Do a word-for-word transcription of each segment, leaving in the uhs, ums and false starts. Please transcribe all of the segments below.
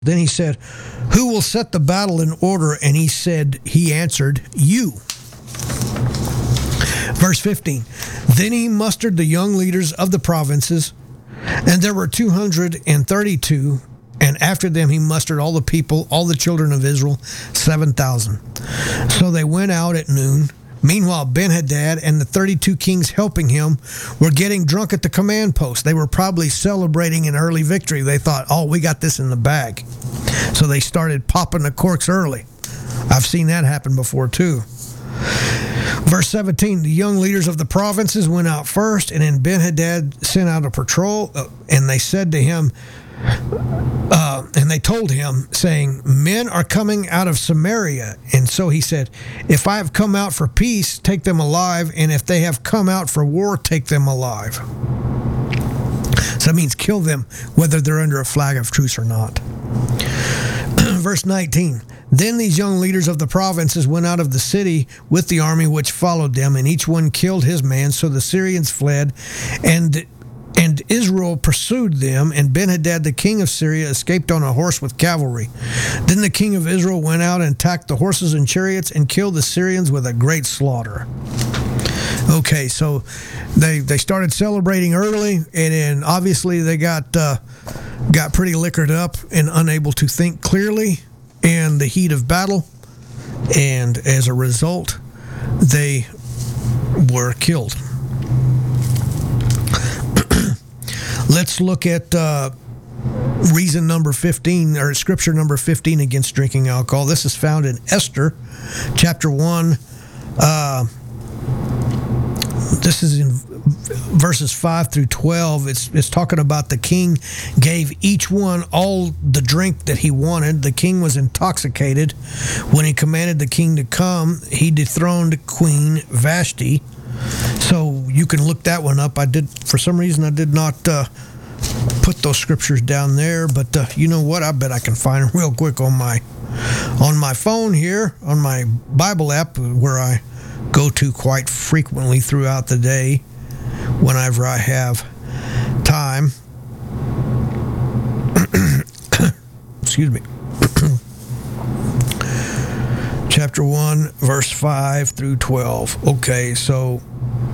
Then he said, "Who will set the battle in order?" And he said, he answered, "You." Verse fifteen, then he mustered the young leaders of the provinces, and there were two hundred thirty-two, and after them he mustered all the people, all the children of Israel, seven thousand. So they went out at noon. Meanwhile, Ben-Hadad and the thirty-two kings helping him were getting drunk at the command post. They were probably celebrating an early victory. They thought, oh, we got this in the bag. So they started popping the corks early. I've seen that happen before too. Verse seventeen, the young leaders of the provinces went out first, and then Ben-Hadad sent out a patrol, uh, and they said to him, uh, and they told him, saying, men are coming out of Samaria. And so he said, if I have come out for peace, take them alive, and if they have come out for war, take them alive. So that means kill them, whether they're under a flag of truce or not. Verse nineteen, then these young leaders of the provinces went out of the city with the army which followed them, and each one killed his man. So the Syrians fled, and and Israel pursued them, and Ben-Hadad the king of Syria escaped on a horse with cavalry. Then the king of Israel went out and attacked the horses and chariots and killed the Syrians with a great slaughter. Okay, so they they started celebrating early, and then obviously they got uh, got pretty liquored up and unable to think clearly in the heat of battle, and as a result, they were killed. Let's look at uh, reason number fifteen, or scripture number fifteen against drinking alcohol. This is found in Esther, chapter one. Uh, this is in verses five through twelve. It's, it's talking about the king gave each one all the drink that he wanted. The king was intoxicated. When he commanded the king to come, he dethroned Queen Vashti. So you can look that one up. I did, for some reason, I did not uh, put those scriptures down there, but uh, you know what? I bet I can find them real quick on my on my phone here, on my Bible app, where I go to quite frequently throughout the day whenever I have time. Excuse me. Chapter one, verse five through twelve. Okay, so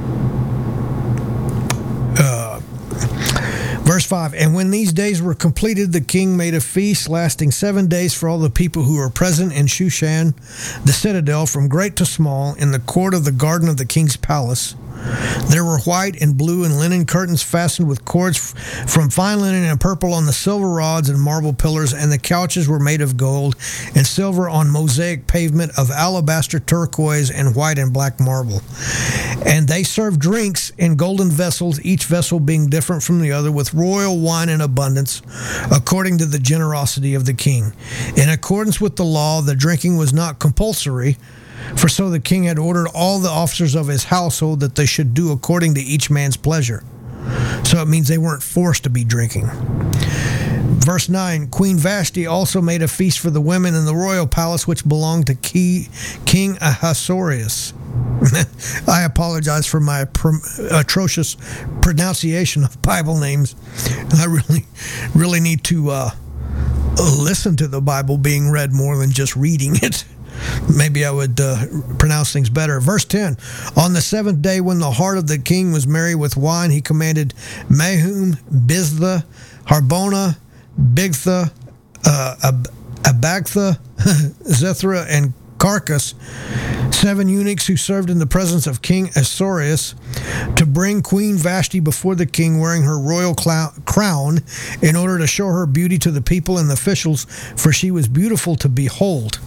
uh, verse five, and when these days were completed, the king made a feast lasting seven days for all the people who were present in Shushan, the citadel, from great to small, in the court of the garden of the king's palace. There were white and blue and linen curtains fastened with cords from fine linen and purple on the silver rods and marble pillars, and the couches were made of gold and silver on mosaic pavement of alabaster, turquoise, and white and black marble. And they served drinks in golden vessels, each vessel being different from the other, with royal wine in abundance, according to the generosity of the king. In accordance with the law, the drinking was not compulsory, for so the king had ordered all the officers of his household that they should do according to each man's pleasure. So it means they weren't forced to be drinking. Verse nine, Queen Vashti also made a feast for the women in the royal palace, which belonged to King Ahasuerus. I apologize for my pr- atrocious pronunciation of Bible names. I really, really need to uh, listen to the Bible being read more than just reading it. Maybe I would uh, pronounce things better. Verse ten, on the seventh day when the heart of the king was merry with wine, he commanded Mehum, Biztha, Harbona, Bigtha, uh, Ab- Abagtha, Zethra, and Carcass, seven eunuchs who served in the presence of King Ahasuerus, to bring Queen Vashti before the king wearing her royal clou- crown, in order to show her beauty to the people and the officials, for she was beautiful to behold.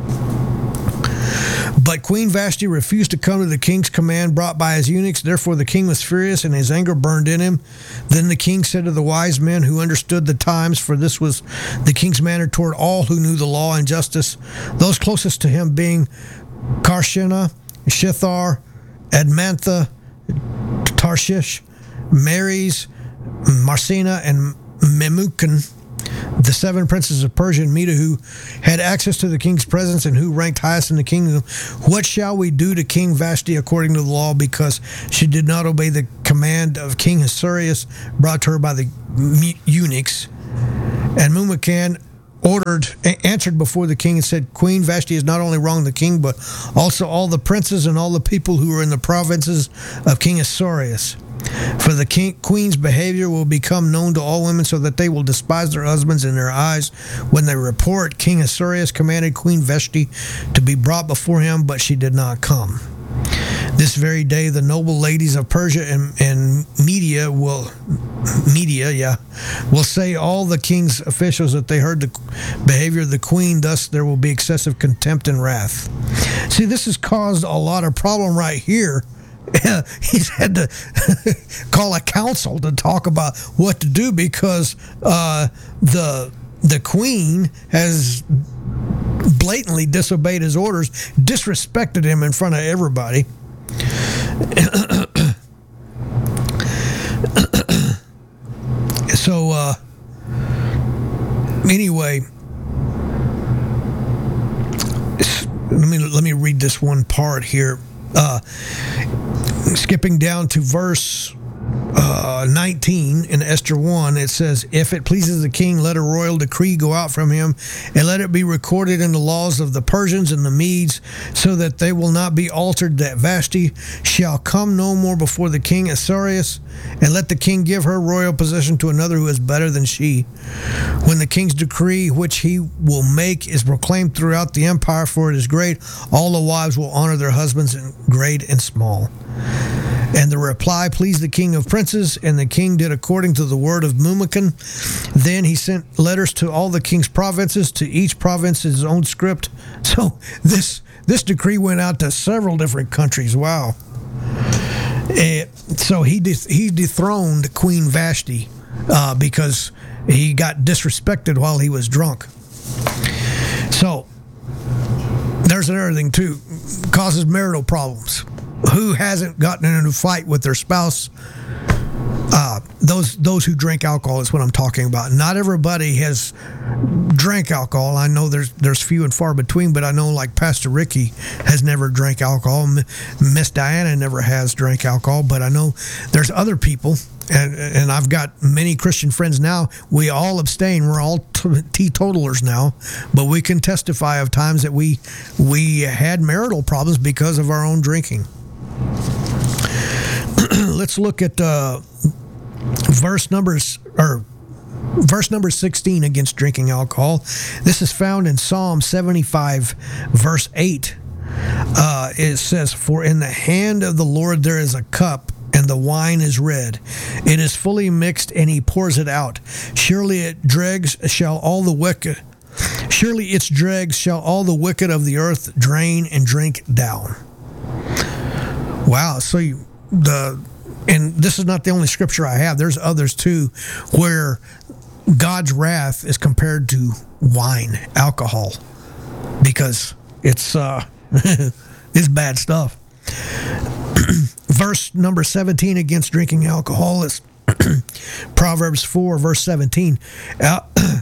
But Queen Vashti refused to come to the king's command brought by his eunuchs. Therefore the king was furious, and his anger burned in him. Then the king said to the wise men who understood the times, for this was the king's manner toward all who knew the law and justice, those closest to him being Karshena, Shithar, Admantha, Tarshish, Maries, Marsena, and Memucan, the seven princes of Persia and Media, who had access to the king's presence and who ranked highest in the kingdom. What shall we do to King Vashti according to the law, because she did not obey the command of King Ahasuerus brought to her by the eunuchs? And Mumakan ordered, answered before the king and said, Queen Vashti has not only wronged the king, but also all the princes and all the people who are in the provinces of King Ahasuerus. For the king, queen's behavior will become known to all women, so that they will despise their husbands in their eyes. When they report, King Ahasuerus commanded Queen Vashti to be brought before him, but she did not come. This very day, the noble ladies of Persia and, and Media will, Media, yeah, will say all the king's officials that they heard the behavior of the queen. Thus, there will be excessive contempt and wrath. See, this has caused a lot of problem right here. He's had to call a council to talk about what to do because uh, the the queen has blatantly disobeyed his orders, disrespected him in front of everybody. So, uh, anyway, let me let me read this one part here. Uh, skipping down to verse uh, nineteen in Esther one, it says, if it pleases the king, let a royal decree go out from him, and let it be recorded in the laws of the Persians and the Medes, so that they will not be altered, that Vashti shall come no more before the king Ahasuerus, and let the king give her royal position to another who is better than she. When the king's decree, which he will make, is proclaimed throughout the empire, for it is great, all the wives will honor their husbands, in great and small. And the reply pleased the king of princes, and the king did according to the word of Memucan. Then he sent letters to all the king's provinces, to each province his own script. So this this decree went out to several different countries. Wow. Uh, so he de- he dethroned Queen Vashti uh, because he got disrespected while he was drunk. So there's another thing too, causes marital problems. Who hasn't gotten in a fight with their spouse? Uh, those those who drink alcohol is what I'm talking about. Not everybody has drank alcohol. I know there's there's few and far between, but I know like Pastor Ricky has never drank alcohol. Miss Diana never has drank alcohol, but I know there's other people, and and I've got many Christian friends now. We all abstain. We're all teetotalers now, but we can testify of times that we we had marital problems because of our own drinking. Let's look at uh, verse numbers or verse number sixteen against drinking alcohol. This is found in Psalm seventy-five, verse eight. Uh, it says, "For in the hand of the Lord there is a cup, and the wine is red. It is fully mixed, and he pours it out. Surely it dregs shall all the wicked. Surely its dregs shall all the wicked of the earth drain and drink down." Wow. So you, the and this is not the only scripture I have. There's others too, where God's wrath is compared to wine, alcohol, because it's uh, it's bad stuff. Verse number seventeen against drinking alcohol is Proverbs four, verse seventeen. Uh,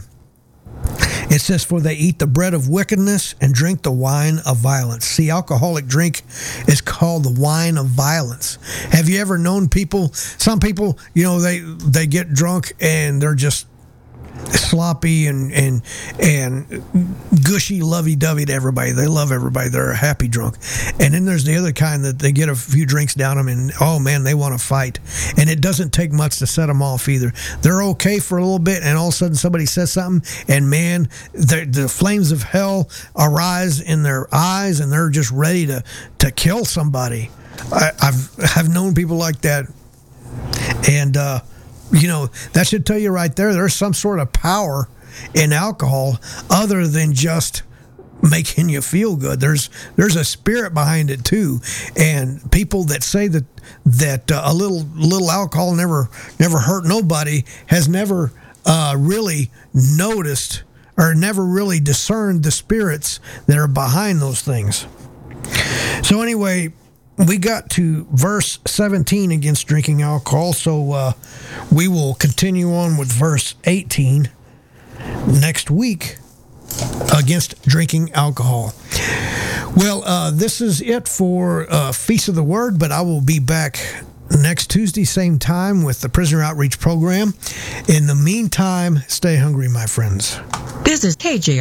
It says, "For they eat the bread of wickedness and drink the wine of violence." See, alcoholic drink is called the wine of violence. Have you ever known people, some people, you know, they they get drunk and they're just sloppy and and and gushy, lovey-dovey to everybody. They love everybody. They're a happy drunk. And then there's the other kind that they get a few drinks down them and, oh man, they want to fight. And it doesn't take much to set them off either. They're okay for a little bit, and all of a sudden somebody says something, and man, the, the flames of hell arise in their eyes, and they're just ready to, to kill somebody. I, I've I've known people like that. And, uh, you know, that should tell you right there, there's some sort of power in alcohol other than just making you feel good. There's there's a spirit behind it too. And people that say that that uh, a little little alcohol never never hurt nobody has never uh, really noticed or never really discerned the spirits that are behind those things. So anyway, we got to verse seventeen against drinking alcohol, so uh, we will continue on with verse eighteen next week against drinking alcohol. Well, uh, this is it for uh, Feast of the Word, but I will be back next Tuesday, same time, with the Prisoner Outreach Program. In the meantime, stay hungry, my friends. This is K J